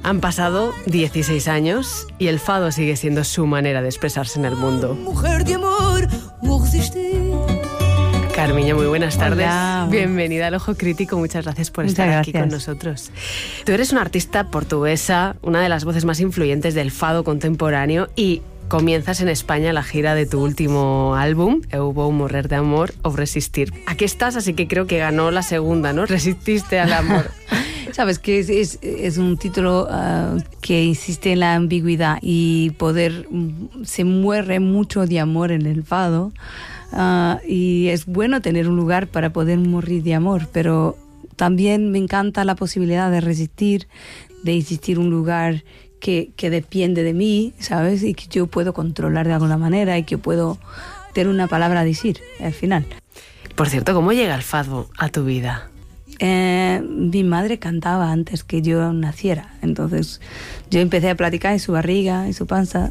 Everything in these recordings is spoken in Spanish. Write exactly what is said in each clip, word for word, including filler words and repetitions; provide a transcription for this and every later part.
Han pasado dieciséis años y el fado sigue siendo su manera de expresarse en el mundo. Mujer de amor, no resistir. Carmiña, muy buenas tardes. Hola. Bienvenida al Ojo Crítico. Muchas gracias por Muchas estar gracias. aquí con nosotros. Tú eres una artista portuguesa, una de las voces más influyentes del fado contemporáneo y comienzas en España la gira de tu último álbum, Eu vou morrer de amor ou resistir. Aquí estás, así que creo que ganó la segunda, ¿no? Resististe al amor. Sabes que es, es, es un título uh, que insiste en la ambigüedad y poder, se muere mucho de amor en el fado uh, y es bueno tener un lugar para poder morir de amor, pero también me encanta la posibilidad de resistir, de existir un lugar que, que depende de mí, ¿sabes? Y que yo puedo controlar de alguna manera y que puedo tener una palabra a decir al final. Por cierto, ¿cómo llega el fado a tu vida? Eh, mi madre cantaba antes que yo naciera, entonces yo empecé a platicar en su barriga, en su panza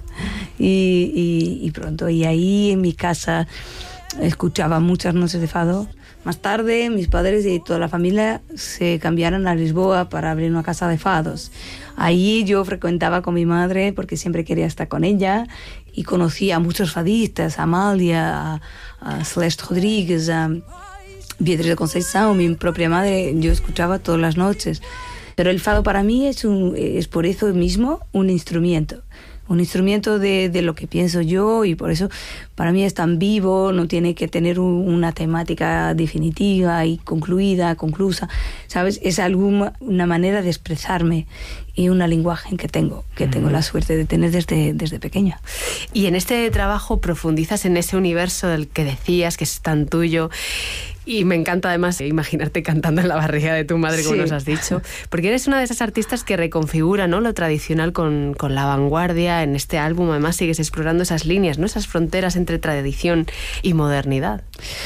y, y, y pronto, y ahí en mi casa escuchaba muchas noches de fado. Más tarde mis padres y toda la familia se cambiaron a Lisboa para abrir una casa de fados. Ahí yo frecuentaba con mi madre porque siempre quería estar con ella y conocí a muchos fadistas, a Amália, a, a Celeste Rodríguez, a Beatriz de Conceição, mi propia madre, yo escuchaba todas las noches. Pero el fado para mí es, un, es por eso mismo un instrumento. Un instrumento de, de lo que pienso yo y por eso para mí es tan vivo, no tiene que tener un, una temática definitiva y concluida, conclusa, ¿sabes? Es alguna, una manera de expresarme y un lenguaje que tengo, que mm. tengo la suerte de tener desde, desde pequeña. Y en este trabajo profundizas en ese universo del que decías que es tan tuyo. Y me encanta además imaginarte cantando en la barriga de tu madre, como sí. nos has dicho, porque eres una de esas artistas que reconfigura, ¿no?, lo tradicional con, con la vanguardia. En este álbum además sigues explorando esas líneas, ¿no?, esas fronteras entre tradición y modernidad.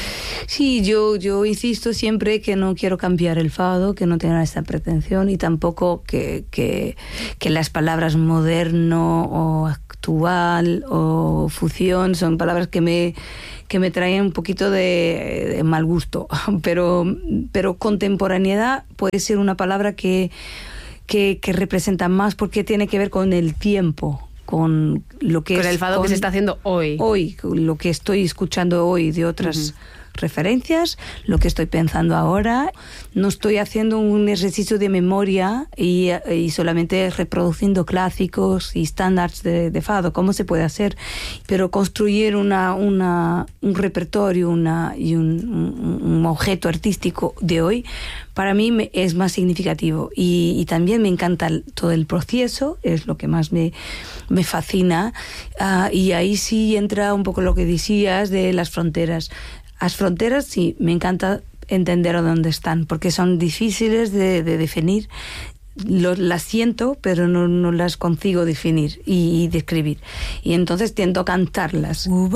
Sí, yo, yo insisto siempre que no quiero cambiar el fado, que no tenga esta pretensión y tampoco que, que, que las palabras moderno o actual o fusión son palabras que me, que me traen un poquito de, de mal gusto, pero, pero contemporaneidad puede ser una palabra que, que, que representa más porque tiene que ver con el tiempo, con lo que con es, el fado con, que se está haciendo hoy. Hoy, lo que estoy escuchando hoy de otras uh-huh. referencias, lo que estoy pensando ahora. No estoy haciendo un ejercicio de memoria y, y solamente reproduciendo clásicos y estándares de, de fado, como se puede hacer, pero construir una, una, un repertorio una, y un, un, un objeto artístico de hoy, para mí me, es más significativo y, y también me encanta el, todo el proceso, es lo que más me, me fascina, uh, y ahí sí entra un poco lo que decías de las fronteras. Las fronteras sí, me encanta entender dónde están, porque son difíciles de, de definir. Lo, las siento, pero no, no las consigo definir y, y describir. Y entonces tiendo a cantarlas.